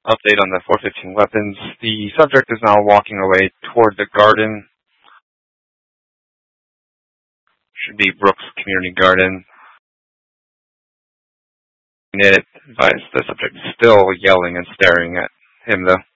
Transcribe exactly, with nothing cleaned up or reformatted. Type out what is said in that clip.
Update on the four fifteen weapons. The subject is now walking away toward the garden. Should be Brooks Community Garden. It advised the subject is still yelling and staring at him, though.